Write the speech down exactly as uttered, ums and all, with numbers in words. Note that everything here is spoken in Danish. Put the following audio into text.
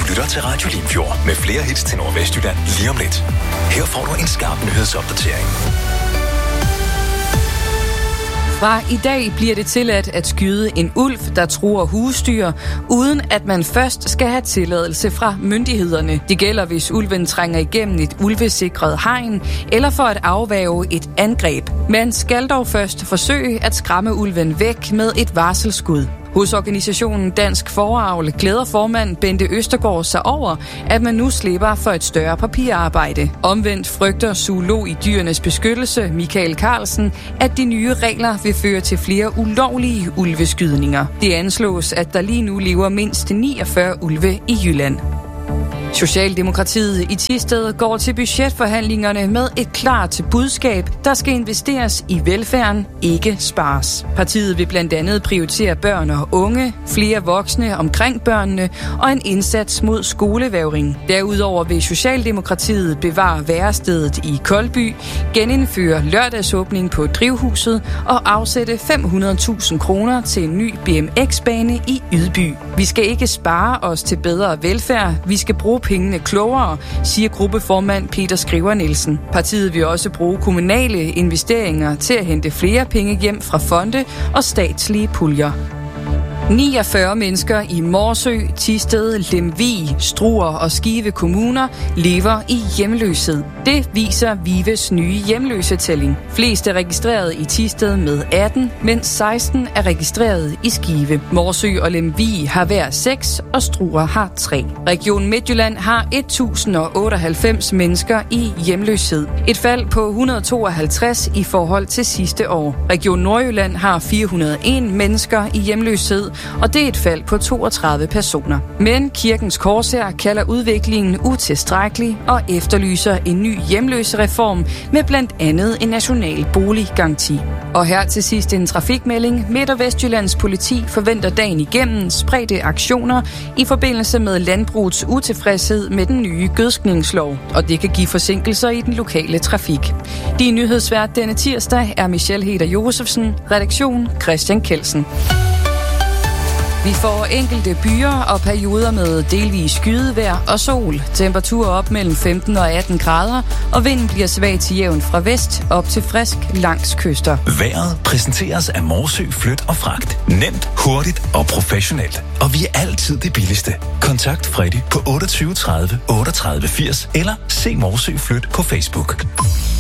lytter til Radio Limfjord med flere hits til Nordvestjylland lige om lidt. Her får du en skarp nyhedsopdatering. Fra i dag bliver det tilladt at skyde en ulv, der truer husdyr, uden at man først skal have tilladelse fra myndighederne. Det gælder, hvis ulven trænger igennem et ulvesikret hegn, eller for at afværge et angreb. Man skal dog først forsøge at skræmme ulven væk med et varselsskud. Hos organisationen Dansk Fåreavl glæder formand Bente Østergaard sig over, at man nu slipper for et større papirarbejde. Omvendt frygter zoolog i Dyrenes Beskyttelse, Michael Carlsen, at de nye regler vil føre til flere ulovlige ulveskydninger. Det anslås, at der lige nu lever mindst niogfyrre ulve i Jylland. Socialdemokratiet i Thisted går til budgetforhandlingerne med et klart budskab, der skal investeres i velfærden, ikke spares. Partiet vil blandt andet prioritere børn og unge, flere voksne omkring børnene og en indsats mod skolevægring. Derudover vil Socialdemokratiet bevare værestedet i Koldby, genindføre lørdagsåbning på drivhuset og afsætte fem hundrede tusind kroner til en ny B M X-bane i Ydby. Vi skal ikke spare os til bedre velfærd, vi skal bruge pengene klogere, siger gruppeformand Peter Skriver Nielsen. Partiet vil også bruge kommunale investeringer til at hente flere penge hjem fra fonde og statslige puljer. niogfyrre mennesker i Morsø, Thisted, Lemvig, Struer og Skive kommuner lever i hjemløshed. Det viser Vives nye hjemløsetælling. Flest er registreret i Thisted med atten, mens seksten er registreret i Skive. Morsø og Lemvig har hver seks, og Struer har tre. Region Midtjylland har et tusind otteoghalvfems mennesker i hjemløshed. Et fald på et hundrede og tooghalvtreds i forhold til sidste år. Region Nordjylland har fire hundrede og en mennesker i hjemløshed, og det er et fald på toogtredive personer. Men Kirkens Korshær kalder udviklingen utilstrækkelig og efterlyser en ny hjemløsereform med blandt andet en national boliggaranti. Og her til sidst en trafikmelding. Midt- og Vestjyllands politi forventer dagen igennem spredte aktioner i forbindelse med landbrugets utilfredshed med den nye gødskningslov, og det kan give forsinkelser i den lokale trafik. Din nyhedsvært denne tirsdag er Michelle Heder Josefsen, redaktion Christian Kelsen. Vi får enkelte byer og perioder med delvis skydevejr og sol. Temperaturer op mellem femten og atten grader, og vinden bliver svag til jævn fra vest op til frisk langs kyster. Vejret præsenteres af Morsø Flyt og Fragt. Nemt, hurtigt og professionelt. Og vi er altid det billigste. Kontakt Freddy på otteogtyve tredive otteogtredive firs eller se Morsø Flyt på Facebook.